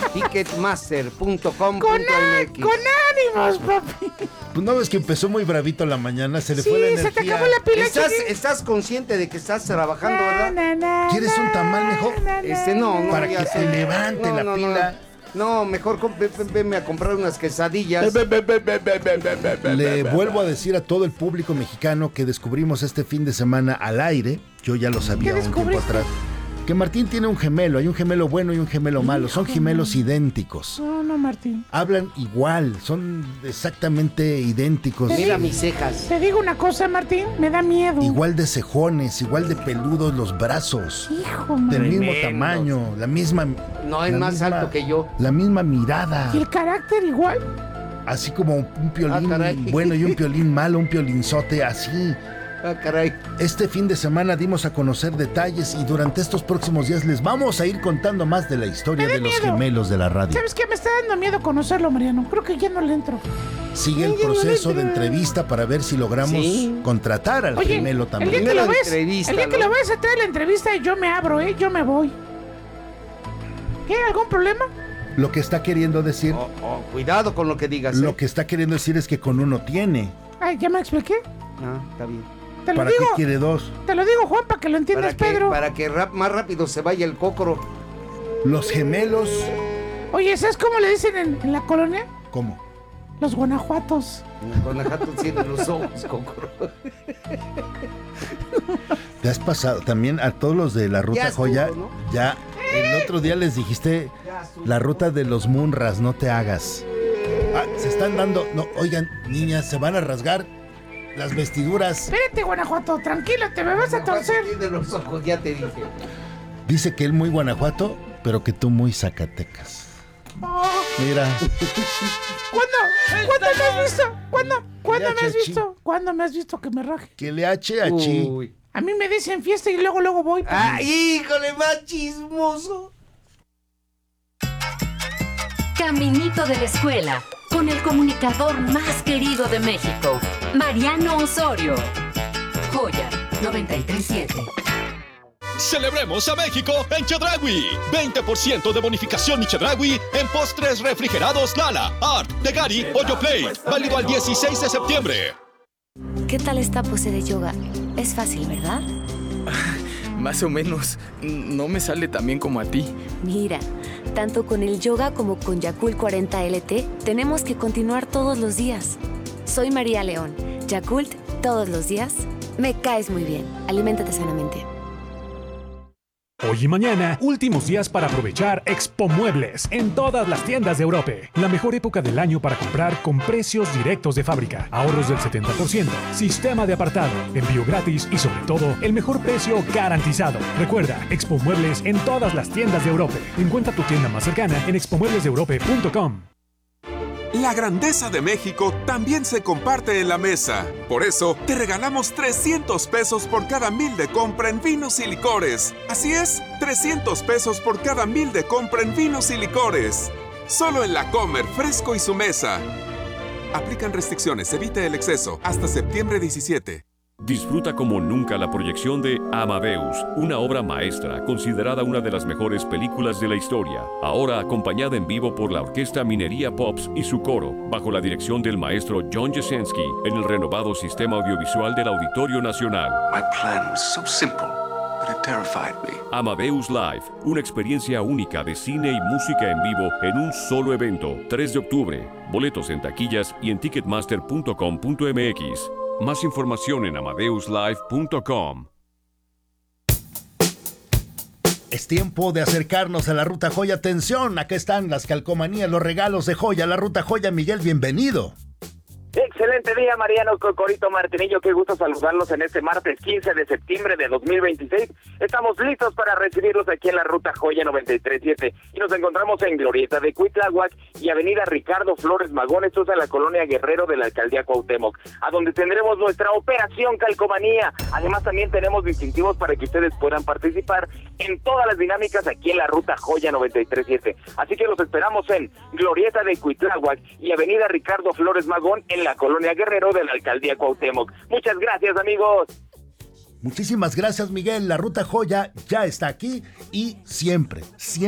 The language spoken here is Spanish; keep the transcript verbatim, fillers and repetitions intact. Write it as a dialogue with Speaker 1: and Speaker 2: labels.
Speaker 1: ticketmaster punto com
Speaker 2: Con,
Speaker 1: punto
Speaker 2: a-
Speaker 1: m x.
Speaker 2: con ánimos, papi.
Speaker 3: Pues no ves que empezó muy bravito la mañana, se le
Speaker 2: Sí,
Speaker 3: fue la
Speaker 2: se
Speaker 3: energía.
Speaker 2: te acabó la pila,
Speaker 1: ¿Estás,
Speaker 2: chiqui.
Speaker 1: estás consciente de que estás trabajando,
Speaker 2: Na,
Speaker 1: verdad?
Speaker 2: na, na,
Speaker 3: ¿Quieres un tamal mejor?
Speaker 2: na, na,
Speaker 1: Este, no, no.
Speaker 3: Para
Speaker 1: ya
Speaker 3: que
Speaker 1: sé.
Speaker 3: se levante
Speaker 1: No,
Speaker 3: la
Speaker 1: no, no.
Speaker 3: pila.
Speaker 1: No, mejor com- ve- ve- venme a comprar unas quesadillas.
Speaker 3: Le vuelvo a decir a todo el público mexicano que descubrimos este fin de semana al aire, yo ya lo sabía
Speaker 2: ¿Qué
Speaker 3: un tiempo
Speaker 2: descubriste?
Speaker 3: atrás, que Martín tiene un gemelo, hay un gemelo bueno y un gemelo malo, son gemelos idénticos.
Speaker 2: No, no, Martín.
Speaker 3: Hablan igual, son exactamente idénticos.
Speaker 1: Mira mis cejas.
Speaker 2: Te digo una cosa, Martín, me da miedo.
Speaker 3: Igual de cejones, igual de peludos los brazos.
Speaker 2: Hijo,
Speaker 3: Del
Speaker 2: man.
Speaker 3: mismo
Speaker 1: Tremendos.
Speaker 3: tamaño, la misma.
Speaker 1: No, es
Speaker 3: la
Speaker 1: más
Speaker 3: misma-
Speaker 1: alto que yo.
Speaker 3: La misma mirada.
Speaker 2: ¿Y el carácter igual?
Speaker 3: Así como un piolín
Speaker 1: Ah, caray.
Speaker 3: bueno y un piolín malo, un piolinzote así.
Speaker 1: Ah, caray.
Speaker 3: Este fin de semana dimos a conocer detalles y durante estos próximos días les vamos a ir contando más de la historia
Speaker 2: Me da
Speaker 3: de los
Speaker 2: miedo.
Speaker 3: gemelos de la radio.
Speaker 2: ¿Sabes qué? Me está dando miedo conocerlo, Mariano. Creo que ya no le entro.
Speaker 3: Sigue el
Speaker 2: Ay, ya no
Speaker 3: proceso
Speaker 2: le
Speaker 3: de
Speaker 2: entro.
Speaker 3: entrevista para ver si logramos
Speaker 1: Sí.
Speaker 3: contratar al
Speaker 2: Oye,
Speaker 3: gemelo
Speaker 2: el día
Speaker 3: también.
Speaker 2: que
Speaker 1: Primero
Speaker 2: lo ves,
Speaker 1: entrevista,
Speaker 2: el día que
Speaker 1: ¿no?
Speaker 2: lo ves a traer la entrevista, yo me abro, ¿eh? Yo me voy. ¿Qué? ¿Algún problema?
Speaker 3: Lo que está queriendo decir,
Speaker 1: Oh, oh, cuidado con lo que digas. ¿eh?
Speaker 3: lo que está queriendo decir es que con uno tiene.
Speaker 2: Ay, ¿ya me expliqué?
Speaker 1: Ah, está bien.
Speaker 2: Te lo
Speaker 3: ¿Para qué
Speaker 2: digo,
Speaker 3: quiere dos?
Speaker 2: te lo digo, Juan, para que lo entiendas,
Speaker 1: Para que,
Speaker 2: Pedro.
Speaker 1: para que rap- más rápido se vaya el cócoro.
Speaker 3: Los gemelos,
Speaker 2: Oye, ¿sabes cómo le dicen en, en la colonia?
Speaker 3: ¿cómo?
Speaker 2: Los guanajuatos.
Speaker 1: Con la jato tiene los ojos, cócoro.
Speaker 3: Te has pasado también a todos los de la Ruta
Speaker 1: Ya estuvo,
Speaker 3: Joya.
Speaker 1: ¿no?
Speaker 3: Ya, el otro día les dijiste la ruta de los Munras, no te hagas. Ah, se están dando. No, oigan, niñas, se van a rasgar las vestiduras.
Speaker 2: Espérate, Guanajuato, tranquilo, te me vas a torcer.
Speaker 1: Tiene los ojos, ya te dije.
Speaker 3: Dice que él muy Guanajuato, pero que tú muy Zacatecas.
Speaker 2: Oh,
Speaker 3: Mira,
Speaker 2: ¿Cuándo? ¿Cuándo me has visto? ¿Cuándo? ¿Cuándo
Speaker 3: Ya,
Speaker 2: me has
Speaker 3: chachi.
Speaker 2: visto? ¿Cuándo me has visto que me raje?
Speaker 3: que le hache a chi.
Speaker 1: Uy.
Speaker 2: A mí me dicen fiesta y luego, luego voy.
Speaker 1: ¡Ay, híjole, más chismoso!
Speaker 4: Caminito de la escuela, con el comunicador más querido de México, Mariano Osorio. Joya noventa y tres punto siete.
Speaker 5: Celebremos a México en Chedraui. veinte por ciento de bonificación y Chedraui en postres refrigerados Lala, Art, de Gary o Yoplait. Válido al dieciséis de septiembre.
Speaker 6: ¿Qué tal esta pose de yoga? Es fácil, ¿verdad?
Speaker 7: Más o menos. No me sale tan bien como a ti.
Speaker 6: Mira, tanto con el yoga como con Yakult cuarenta L T, tenemos que continuar todos los días. Soy María León. Yakult, todos los días. Me caes muy bien. Aliméntate sanamente.
Speaker 8: Hoy y mañana, últimos días para aprovechar Expo Muebles en todas las tiendas de Europa. La mejor época del año para comprar con precios directos de fábrica, ahorros del setenta por ciento, sistema de apartado, envío gratis y sobre todo, el mejor precio garantizado. Recuerda, Expo Muebles en todas las tiendas de Europa. Encuentra tu tienda más cercana en expo muebles de europa punto com.
Speaker 9: La grandeza de México también se comparte en la mesa. Por eso, te regalamos trescientos pesos por cada mil de compra en vinos y licores. Así es, trescientos pesos por cada mil de compra en vinos y licores. Solo en La Comer, Fresco y Su Mesa. Aplican restricciones, evite el exceso. Hasta septiembre diecisiete.
Speaker 10: Disfruta como nunca la proyección de Amadeus, una obra maestra considerada una de las mejores películas de la historia, ahora acompañada en vivo por la Orquesta Minería Pops y su coro, bajo la dirección del maestro John Jasenski, en el renovado sistema audiovisual del Auditorio Nacional.
Speaker 11: My plan was so simple, but it terrified me.
Speaker 10: Amadeus Live, una experiencia única de cine y música en vivo en un solo evento, tres de octubre. Boletos en taquillas y en ticketmaster punto com punto m x. Más información en amadeus live punto com.
Speaker 3: Es tiempo de acercarnos a la Ruta Joya. Atención, acá están las calcomanías, los regalos de Joya. La Ruta Joya, Miguel, bienvenido.
Speaker 12: Excelente día, Mariano Cocorito Martinillo. Qué gusto saludarlos en este martes quince de septiembre de dos mil veintiséis. Estamos listos para recibirlos aquí en la Ruta Joya noventa y tres punto siete y nos encontramos en Glorieta de Cuitláhuac y Avenida Ricardo Flores Magón. Esto es en la colonia Guerrero de la Alcaldía Cuauhtémoc, a donde tendremos nuestra operación Calcomanía. Además, también tenemos distintivos para que ustedes puedan participar en todas las dinámicas aquí en la Ruta Joya noventa y tres punto siete. Así que los esperamos en Glorieta de Cuitláhuac y Avenida Ricardo Flores Magón en la colonia Guerrero de la Alcaldía Cuauhtémoc. Muchas gracias, amigos.
Speaker 3: Muchísimas gracias, Miguel. La Ruta Joya ya está aquí y siempre, siempre